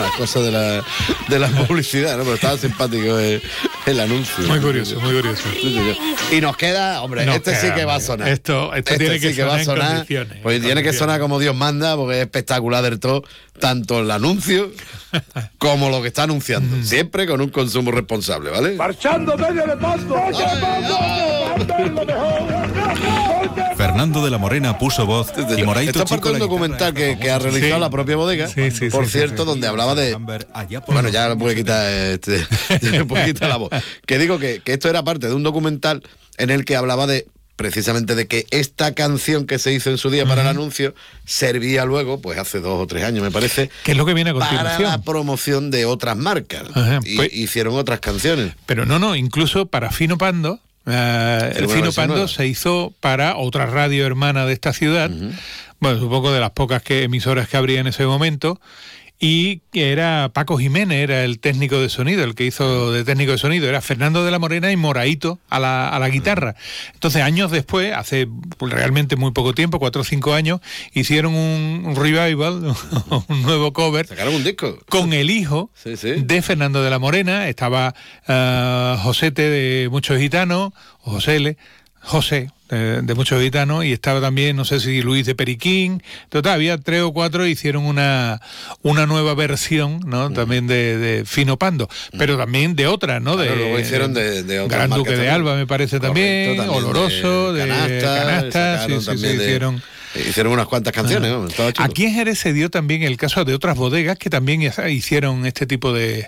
las cosas de la publicidad, ¿no? Pero estaba simpático el anuncio. Muy curioso. Y nos queda, hombre, sí que va a sonar. Esto tiene que sonar en condiciones. Pues tiene que sonar como Dios manda, porque es espectacular del todo, tanto el anuncio como lo que está anunciando. Siempre con un consumo responsable, ¿vale? Marchando medio de pasto. Fernando de la Morena puso voz y Moraito Esto es parte de un documental que ha realizado la propia bodega, por cierto, donde hablaba de... Bueno, ya puede quitar la voz. Que digo que esto era parte de un documental en el que hablaba precisamente de que esta canción que se hizo en su día para el anuncio servía luego, pues hace 2 o 3 años me parece, que es lo que viene a continuación, para la promoción de otras marcas. Pues, hicieron otras canciones. Pero no, incluso para Fino Pando. El Fino Pando se hizo para otra radio hermana de esta ciudad, bueno, supongo de las pocas emisoras que habría en ese momento, y que era Paco Jiménez, era el técnico de sonido, el que hizo de técnico de sonido, era Fernando de la Morena y Moraito a la guitarra. Entonces, años después, hace realmente muy poco tiempo, 4 o 5 años, hicieron un revival, un nuevo cover. Sacaron un disco. Con el hijo de Fernando de la Morena, estaba Josete de Muchos Gitanos, o José de Muchos Gitanos, y estaba también, no sé si Luis de Periquín. Total, había 3 o 4, hicieron una nueva versión, ¿no? También de Fino Pando, pero también de otras, ¿no? Claro, luego hicieron de otras Gran Duque marcas de Alba, me parece. Correcto, también Oloroso, de Canasta, hicieron unas cuantas canciones, ¿no? Aquí en Jerez se dio también el caso de otras bodegas que también hicieron este tipo de